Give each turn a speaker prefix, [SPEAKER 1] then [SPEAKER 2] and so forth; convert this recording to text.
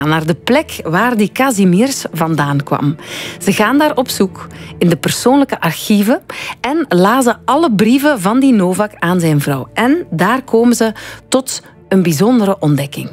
[SPEAKER 1] naar de plek waar die Kazimierz vandaan kwam. Ze gaan daar op zoek in de persoonlijke archieven en lazen alle brieven van die Novak aan zijn vrouw. En daar komen ze tot een bijzondere ontdekking.